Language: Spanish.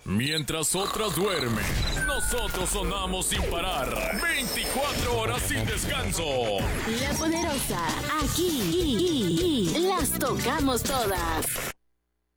Mientras otras duermen, nosotros sonamos sin parar. 24 horas sin descanso. La Poderosa, aquí las tocamos todas.